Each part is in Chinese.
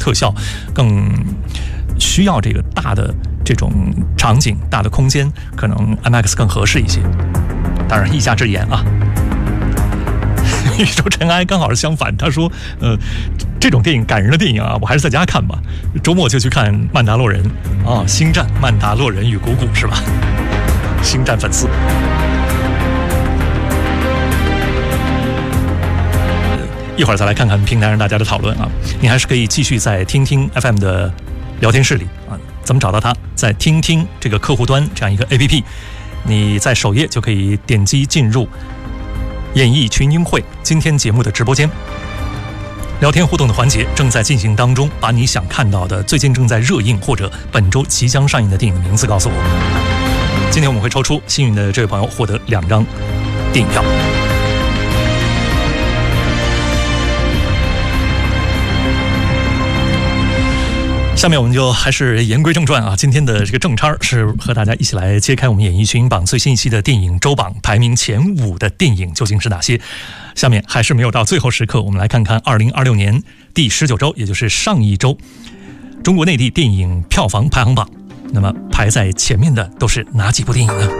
特效，更需要这个大的这种场景、大的空间，可能 IMAX 更合适一些。当然，一家之言啊。宇宙尘埃刚好是相反，他说，这种电影感人的电影啊，我还是在家看吧。周末就去看《曼达洛人》啊，《星战》《曼达洛人与谷谷》是吧？星战粉丝。一会儿再来看看平台上大家的讨论啊，你还是可以继续在听听 FM 的聊天室里啊，怎么找到它？在听听这个客户端这样一个 APP， 你在首页就可以点击进入演艺群英会今天节目的直播间，聊天互动的环节正在进行当中，把你想看到的最近正在热映或者本周即将上映的电影的名字告诉我。今天我们会抽出幸运的这位朋友获得2张电影票。下面我们就还是言归正传啊，今天的这个正差是和大家一起来揭开我们演艺群英榜最新一期的电影周榜，排名前5的电影究竟是哪些？下面还是没有到最后时刻，我们来看看2026年第19周，也就是上一周中国内地电影票房排行榜。那么排在前面的都是哪几部电影呢？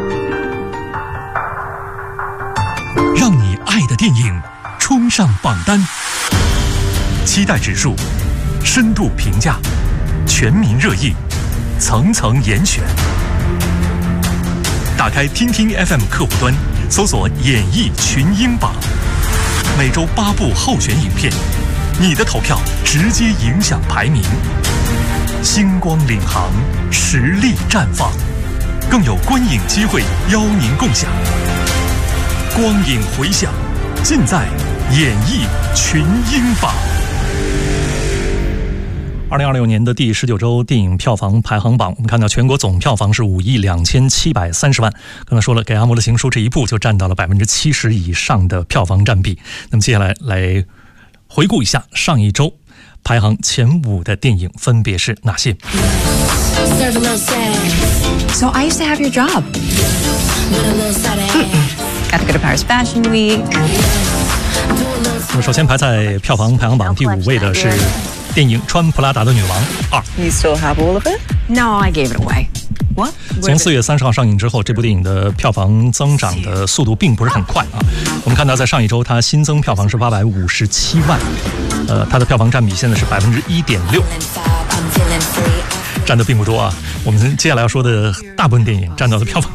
让你爱的电影冲上榜单，期待指数，深度评价，全民热议，层层严选。打开听听 FM 客户端，搜索演艺群英榜，每周8部候选影片，你的投票直接影响排名。星光领航，实力绽放，更有观影机会邀您共享。光影回响，尽在演艺群英榜。2026年的第19周电影票房排行榜，我们看到全国总票房是5亿2730万。刚才说了，给阿莫的情书这一部就占到了70%以上的票房占比。那么接下来来回顾一下上一周排行前5的电影分别是哪些？ So I used to have your job. Got to go to Paris Fashion Week. 那么首先排在票房排行榜第5位的是电影《穿普拉达的女王2》。 You still have all of it? No, I gave it away. What? 从4月30号上映之后，这部电影的票房增长的速度并不是很快啊。我们看到在上一周它新增票房是857万，它的票房占比现在是1.6%，占的并不多啊。我们接下来要说的大部分电影占到的票房